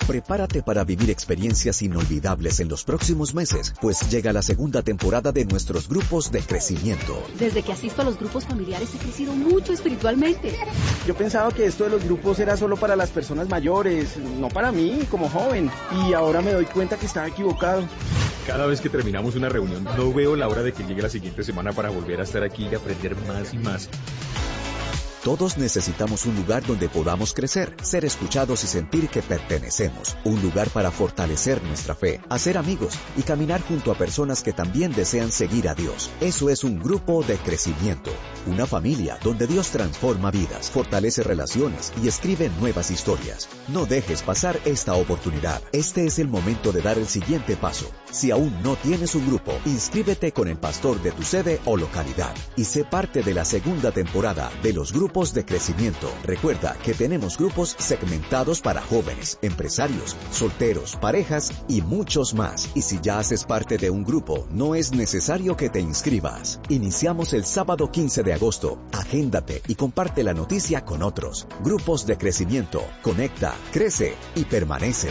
Prepárate para vivir experiencias inolvidables en los próximos meses, pues llega la segunda temporada de nuestros grupos de crecimiento. Desde que asisto a los grupos familiares he crecido mucho espiritualmente. Yo pensaba que esto de los grupos era solo para las personas mayores, no para mí, como joven. Y ahora me doy cuenta que estaba equivocado. Cada vez que terminamos una reunión, no veo la hora de que llegue la siguiente semana para volver a estar aquí y aprender más y más. Todos necesitamos un lugar donde podamos crecer, ser escuchados y sentir que pertenecemos. Un lugar para fortalecer nuestra fe, hacer amigos y caminar junto a personas que también desean seguir a Dios. Eso es un grupo de crecimiento. Una familia donde Dios transforma vidas, fortalece relaciones y escribe nuevas historias. No dejes pasar esta oportunidad. Este es el momento de dar el siguiente paso. Si aún no tienes un grupo, inscríbete con el pastor de tu sede o localidad y sé parte de la segunda temporada de los grupos de crecimiento. Recuerda que tenemos grupos segmentados para jóvenes, empresarios, solteros, parejas y muchos más. Y si ya haces parte de un grupo, no es necesario que te inscribas. Iniciamos el sábado 15 de agosto. Agéndate y comparte la noticia con otros. Grupos de crecimiento. Conecta, crece y permanece.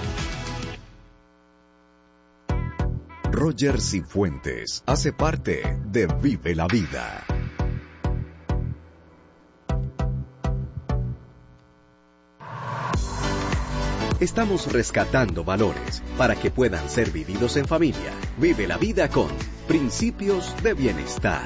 Roger Cifuentes hace parte de Vive la Vida. Estamos rescatando valores para que puedan ser vividos en familia. Vive la vida con Principios de Bienestar.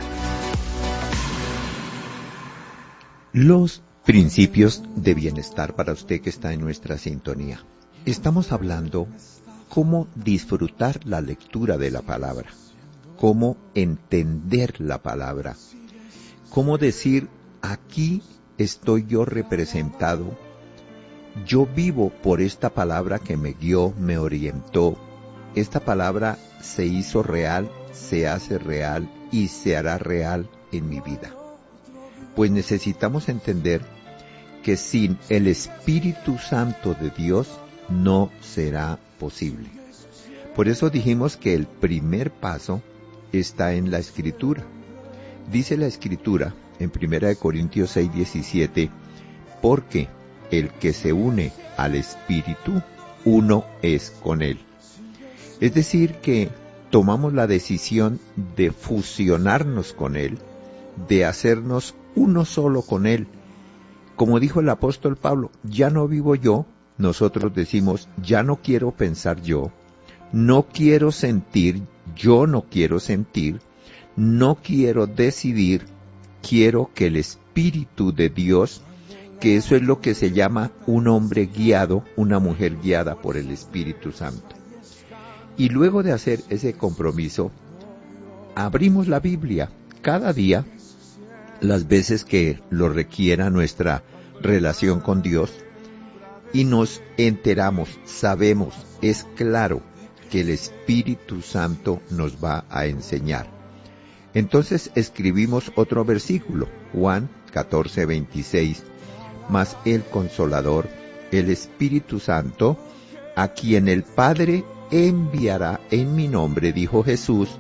Los principios de bienestar para usted que está en nuestra sintonía. Estamos hablando cómo disfrutar la lectura de la palabra, cómo entender la palabra, cómo decir, aquí estoy yo representado. Yo vivo por esta palabra que me guió, me orientó. Esta palabra se hizo real, se hace real y se hará real en mi vida. Pues necesitamos entender que sin el Espíritu Santo de Dios no será posible. Por eso dijimos que el primer paso está en la Escritura. Dice la Escritura en 1 Corintios 6:17, porque el que se une al Espíritu, uno es con Él. Es decir, que tomamos la decisión de fusionarnos con Él, de hacernos uno solo con Él. Como dijo el apóstol Pablo, ya no vivo yo, nosotros decimos, ya no quiero pensar yo, no quiero sentir, yo no quiero sentir, no quiero decidir, quiero que el Espíritu de Dios, que eso es lo que se llama un hombre guiado, una mujer guiada por el Espíritu Santo. Y luego de hacer ese compromiso, abrimos la Biblia cada día, las veces que lo requiera nuestra relación con Dios, y nos enteramos, sabemos, es claro que el Espíritu Santo nos va a enseñar. Entonces escribimos otro versículo, Juan 14:26, mas el Consolador, el Espíritu Santo, a quien el Padre enviará en mi nombre, dijo Jesús,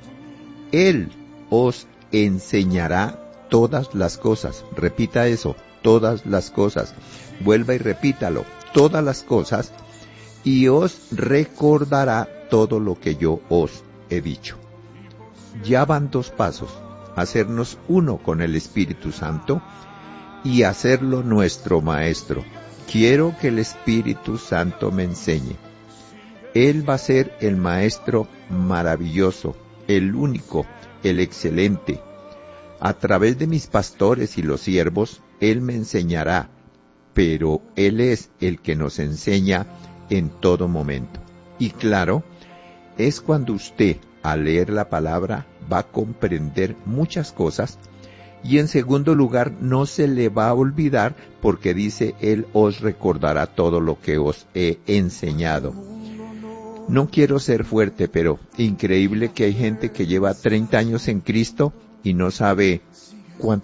Él os enseñará todas las cosas. Repita eso, todas las cosas. Vuelva y repítalo, todas las cosas, y os recordará todo lo que yo os he dicho. Ya van dos pasos, hacernos uno con el Espíritu Santo y hacerlo nuestro Maestro. Quiero que el Espíritu Santo me enseñe. Él va a ser el Maestro maravilloso, el único, el excelente. A través de mis pastores y los siervos, Él me enseñará, pero Él es el que nos enseña en todo momento. Y claro, es cuando usted, al leer la palabra, va a comprender muchas cosas, y en segundo lugar, no se le va a olvidar, porque dice, Él os recordará todo lo que os he enseñado. No quiero ser fuerte, pero increíble que hay gente que lleva 30 años en Cristo y no sabe cuánto